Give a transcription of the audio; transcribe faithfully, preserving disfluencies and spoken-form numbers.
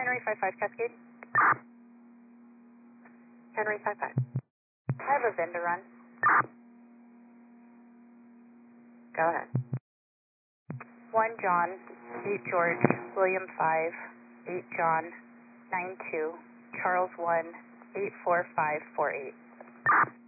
Henry five five Cascade. Henry five five. I have a vendor run. Go ahead. one John, eight George, William five, eight John, nine two, Charles one, eight four five four eight.